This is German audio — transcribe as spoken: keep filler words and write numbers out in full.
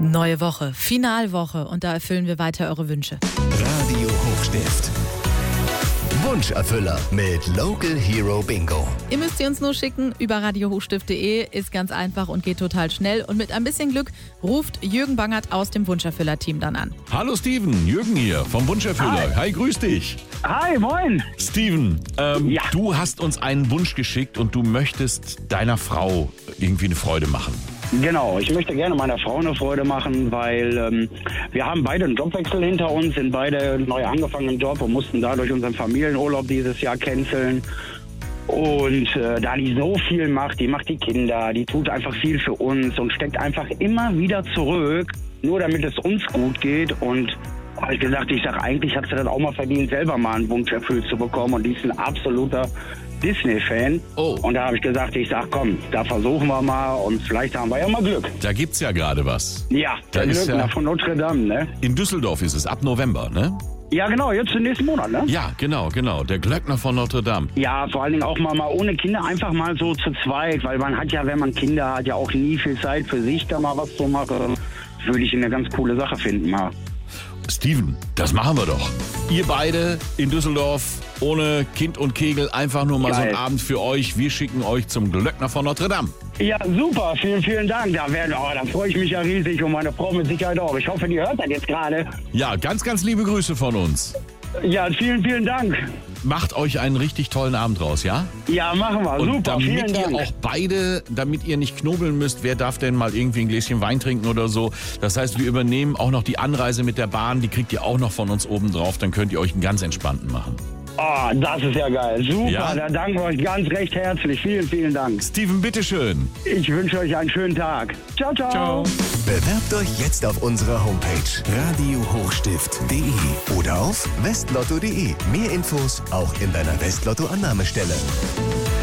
Neue Woche, Finalwoche und da erfüllen wir weiter eure Wünsche. Radio Hochstift. Wunscherfüller mit Local Hero Bingo. Ihr müsst sie uns nur schicken über radio hochstift punkt de, ist ganz einfach und geht total schnell. Und mit ein bisschen Glück ruft Jürgen Bangert aus dem Wunscherfüller-Team dann an. Hallo Steven, Jürgen hier vom Wunscherfüller. Hi, Hi grüß dich. Hi, moin. Steven, ähm, Ja. du hast uns einen Wunsch geschickt und du möchtest deiner Frau irgendwie eine Freude machen. Genau, ich möchte gerne meiner Frau eine Freude machen, weil ähm, wir haben beide einen Jobwechsel hinter uns, sind beide neu angefangen im Job und mussten dadurch unseren Familienurlaub dieses Jahr canceln. Und äh, da die so viel macht, die macht die Kinder, die tut einfach viel für uns und steckt einfach immer wieder zurück, nur damit es uns gut geht. Und habe ich gesagt, ich sage, eigentlich hat sie das auch mal verdient, selber mal einen Wunsch erfüllt zu bekommen. Und die ist ein absoluter Disney-Fan. Oh. Und da habe ich gesagt, ich sag, komm, da versuchen wir mal und vielleicht haben wir ja mal Glück. Da gibt's ja gerade was. Ja, Da der ist Glöckner ja- von Notre Dame, ne? In Düsseldorf ist es, ab November, ne? Ja, genau, jetzt im nächsten Monat, ne? Ja, genau, genau. Der Glöckner von Notre Dame. Ja, vor allen Dingen auch mal, mal ohne Kinder, einfach mal so zu zweit, weil man hat ja, wenn man Kinder hat, ja auch nie viel Zeit für sich, da mal was zu machen. Würde ich eine ganz coole Sache finden, mal. Steven, das machen wir doch. Ihr beide in Düsseldorf, ohne Kind und Kegel, einfach nur mal so Geil. einen Abend für euch. Wir schicken euch zum Glöckner von Notre Dame. Ja, super, vielen, vielen Dank. Da, werden, oh, da freue ich mich ja riesig und meine Frau mit Sicherheit auch. Ich hoffe, die hört das jetzt gerade. Ja, ganz, ganz liebe Grüße von uns. Ja, vielen, vielen Dank. Macht euch einen richtig tollen Abend raus, ja? Ja, machen wir. Und Super, vielen damit ihr Dank. auch beide, damit ihr nicht knobeln müsst, wer darf denn mal irgendwie ein Gläschen Wein trinken oder so. Das heißt, wir übernehmen auch noch die Anreise mit der Bahn, die kriegt ihr auch noch von uns oben drauf, dann könnt ihr euch einen ganz entspannten machen. Oh, das ist ja geil. Super, Ja? da danken wir euch ganz recht herzlich. Vielen, vielen Dank. Steven, bitteschön. Ich wünsche euch einen schönen Tag. Ciao, ciao. Ciao. Bewerbt euch jetzt auf unserer Homepage radio hochstift punkt de oder auf westlotto punkt de. Mehr Infos auch in deiner Westlotto-Annahmestelle.